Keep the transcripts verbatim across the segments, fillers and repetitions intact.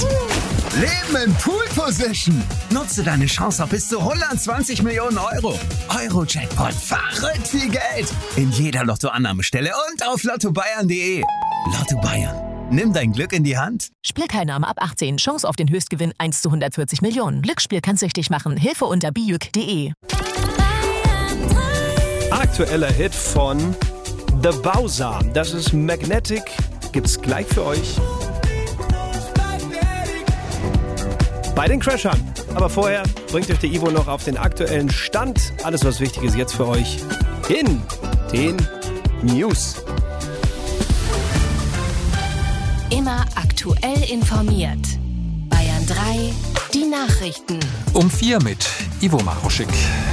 Leben in Pool Position. Nutze deine Chance auf bis zu hundertzwanzig Millionen Euro. Euro-Jackpot, verrückt viel Geld. In jeder Lottoannahmestelle und auf lotto bayern punkt de. Lotto Bayern. Nimm dein Glück in die Hand. Spielteilnahme ab achtzehn. Chance auf den Höchstgewinn eins zu hundertvierzig Millionen. Glücksspiel kann süchtig machen. Hilfe unter bijuk punkt de. Aktueller Hit von The Bowser. Das ist Magnetic. Gibt's gleich für euch. Bei den Crashern. Aber vorher bringt euch der Ivo noch auf den aktuellen Stand. Alles, was wichtig ist jetzt für euch in den News. Immer aktuell informiert. Bayern drei, die Nachrichten. Um vier mit Ivo Maruschik.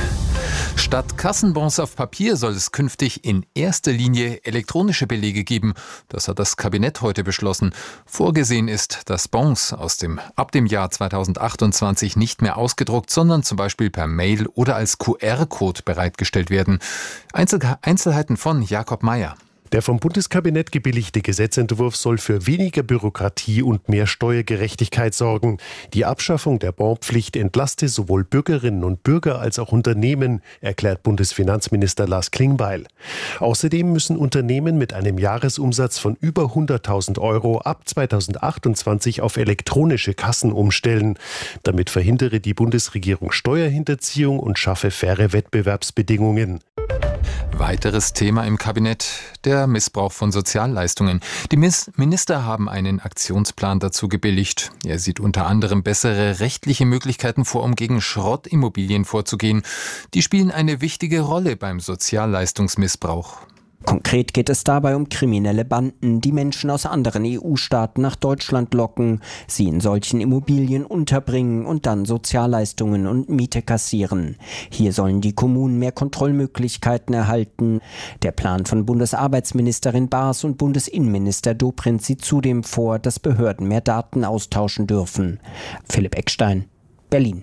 Statt Kassenbons auf Papier soll es künftig in erster Linie elektronische Belege geben. Das hat das Kabinett heute beschlossen. Vorgesehen ist, dass Bons aus dem, ab dem Jahr zweitausendachtundzwanzig nicht mehr ausgedruckt, sondern zum Beispiel per Mail oder als Q R-Code bereitgestellt werden. Einzel- Einzelheiten von Jakob Mayer. Der vom Bundeskabinett gebilligte Gesetzentwurf soll für weniger Bürokratie und mehr Steuergerechtigkeit sorgen. Die Abschaffung der Bonpflicht entlaste sowohl Bürgerinnen und Bürger als auch Unternehmen, erklärt Bundesfinanzminister Lars Klingbeil. Außerdem müssen Unternehmen mit einem Jahresumsatz von über hunderttausend Euro ab zweitausendachtundzwanzig auf elektronische Kassen umstellen. Damit verhindere die Bundesregierung Steuerhinterziehung und schaffe faire Wettbewerbsbedingungen. Weiteres Thema im Kabinett, der Missbrauch von Sozialleistungen. Die Minister haben einen Aktionsplan dazu gebilligt. Er sieht unter anderem bessere rechtliche Möglichkeiten vor, um gegen Schrottimmobilien vorzugehen. Die spielen eine wichtige Rolle beim Sozialleistungsmissbrauch. Konkret geht es dabei um kriminelle Banden, die Menschen aus anderen E U-Staaten nach Deutschland locken, sie in solchen Immobilien unterbringen und dann Sozialleistungen und Miete kassieren. Hier sollen die Kommunen mehr Kontrollmöglichkeiten erhalten. Der Plan von Bundesarbeitsministerin Baas und Bundesinnenminister Dobrindt sieht zudem vor, dass Behörden mehr Daten austauschen dürfen. Philipp Eckstein, Berlin.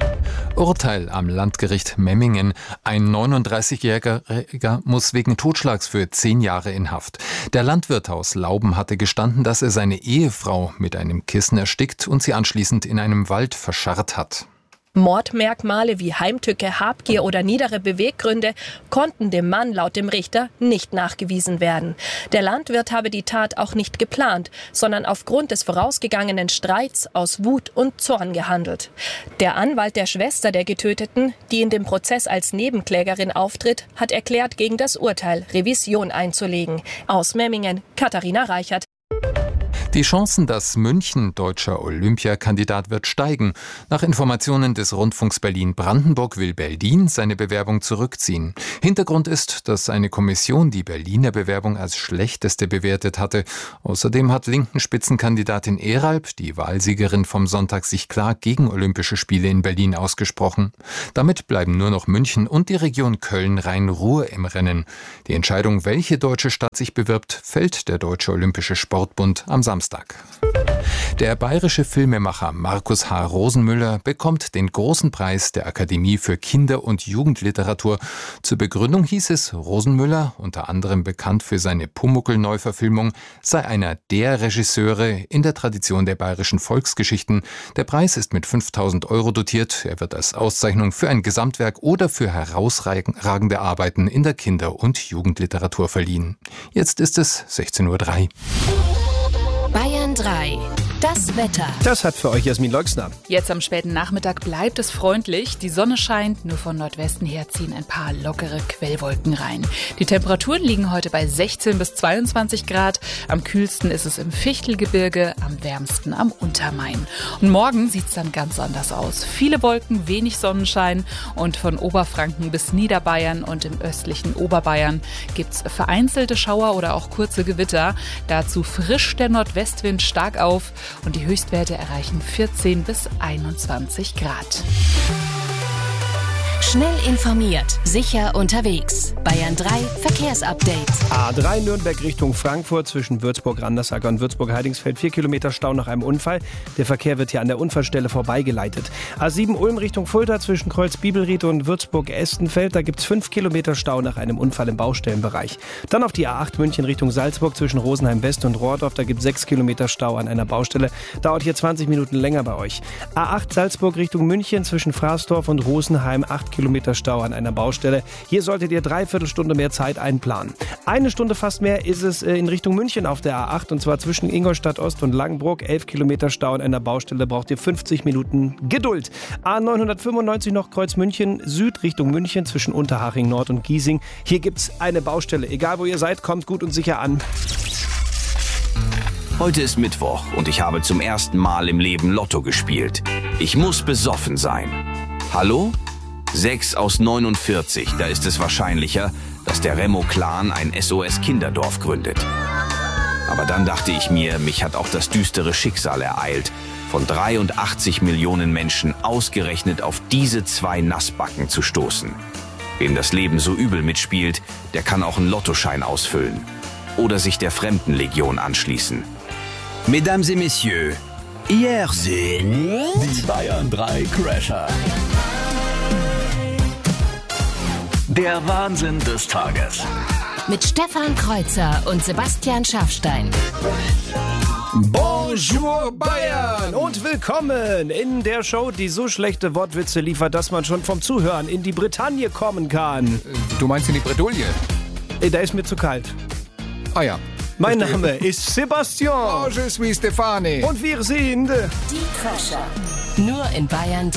Urteil am Landgericht Memmingen. Ein neununddreißigjähriger muss wegen Totschlags für zehn Jahre in Haft. Der Landwirt aus Lauben hatte gestanden, dass er seine Ehefrau mit einem Kissen erstickt und sie anschließend in einem Wald verscharrt hat. Mordmerkmale wie Heimtücke, Habgier oder niedere Beweggründe konnten dem Mann laut dem Richter nicht nachgewiesen werden. Der Landwirt habe die Tat auch nicht geplant, sondern aufgrund des vorausgegangenen Streits aus Wut und Zorn gehandelt. Der Anwalt der Schwester der Getöteten, die in dem Prozess als Nebenklägerin auftritt, hat erklärt, gegen das Urteil Revision einzulegen. Aus Memmingen, Katharina Reichert. Die Chancen, dass München deutscher Olympiakandidat wird, steigen. Nach Informationen des Rundfunks Berlin-Brandenburg will Berlin seine Bewerbung zurückziehen. Hintergrund ist, dass eine Kommission die Berliner Bewerbung als schlechteste bewertet hatte. Außerdem hat linken Spitzenkandidatin Eralb, die Wahlsiegerin vom Sonntag, sich klar gegen Olympische Spiele in Berlin ausgesprochen. Damit bleiben nur noch München und die Region Köln-Rhein-Ruhr im Rennen. Die Entscheidung, welche deutsche Stadt sich bewirbt, fällt der Deutsche Olympische Sportbund am Samstag. Der bayerische Filmemacher Markus H. Rosenmüller bekommt den großen Preis der Akademie für Kinder- und Jugendliteratur. Zur Begründung hieß es, Rosenmüller, unter anderem bekannt für seine Pumuckl-Neuverfilmung, sei einer der Regisseure in der Tradition der bayerischen Volksgeschichten. Der Preis ist mit fünftausend Euro dotiert. Er wird als Auszeichnung für ein Gesamtwerk oder für herausragende Arbeiten in der Kinder- und Jugendliteratur verliehen. Jetzt ist es sechzehn Uhr drei. Bayern drei. Das Wetter. Das hat für euch Jasmin Leuxner. Jetzt am späten Nachmittag bleibt es freundlich. Die Sonne scheint, nur von Nordwesten her ziehen ein paar lockere Quellwolken rein. Die Temperaturen liegen heute bei sechzehn bis zweiundzwanzig Grad. Am kühlsten ist es im Fichtelgebirge, am wärmsten am Untermain. Und morgen sieht es dann ganz anders aus. Viele Wolken, wenig Sonnenschein und von Oberfranken bis Niederbayern und im östlichen Oberbayern gibt es vereinzelte Schauer oder auch kurze Gewitter. Dazu frischt der Nordwestwind stark auf. Und die Höchstwerte erreichen vierzehn bis einundzwanzig Grad. Schnell informiert, sicher unterwegs. Bayern drei Verkehrsupdate. A drei Nürnberg Richtung Frankfurt zwischen Würzburg-Randersacker und Würzburg-Heidingsfeld. Vier Kilometer Stau nach einem Unfall. Der Verkehr wird hier an der Unfallstelle vorbeigeleitet. A sieben Ulm Richtung Fulda zwischen Kreuz-Bibelried und Würzburg-Estenfeld. Da gibt es fünf Kilometer Stau nach einem Unfall im Baustellenbereich. Dann auf die A acht München Richtung Salzburg zwischen Rosenheim-West und Rohrdorf. Da gibt es sechs Kilometer Stau an einer Baustelle. Dauert hier zwanzig Minuten länger bei euch. A acht Salzburg Richtung München zwischen Fraßdorf und Rosenheim. acht Kilometer Stau an einer Baustelle. Hier solltet ihr dreiviertel Stunde mehr Zeit einplanen. Eine Stunde fast mehr ist es in Richtung München auf der A acht und zwar zwischen Ingolstadt Ost und Langenbruck. elf Kilometer Stau an einer Baustelle, braucht ihr fünfzig Minuten Geduld. A neunhundertfünfundneunzig noch Kreuz München Süd Richtung München zwischen Unterhaching Nord und Giesing. Hier gibt's eine Baustelle. Egal wo ihr seid, kommt gut und sicher an. Heute ist Mittwoch und ich habe zum ersten Mal im Leben Lotto gespielt. Ich muss besoffen sein. Hallo? sechs aus neunundvierzig, da ist es wahrscheinlicher, dass der Remo-Clan ein S O S-Kinderdorf gründet. Aber dann dachte ich mir, mich hat auch das düstere Schicksal ereilt, von dreiundachtzig Millionen Menschen ausgerechnet auf diese zwei Nassbacken zu stoßen. Wem das Leben so übel mitspielt, der kann auch einen Lottoschein ausfüllen. Oder sich der Fremdenlegion anschließen. Mesdames et Messieurs, hier sind die Bayern drei Crasher. Der Wahnsinn des Tages. Mit Stefan Kreuzer und Sebastian Schaffstein. Bonjour Bayern und willkommen in der Show, die so schlechte Wortwitze liefert, dass man schon vom Zuhören in die Bretagne kommen kann. Du meinst in die Bredouille? Ey, da ist mir zu kalt. Ah ja. Mein Verstehe. Name ist Sebastian. Oh, je suis Stefani. Und wir sind Die Crasher. Nur in Bayern drei.